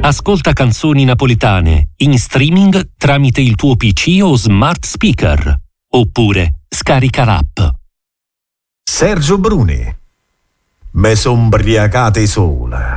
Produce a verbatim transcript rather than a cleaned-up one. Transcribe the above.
Ascolta canzoni napoletane in streaming tramite il tuo P C o smart speaker. Oppure scarica l'app. Sergio Bruni. Me son briacate sola.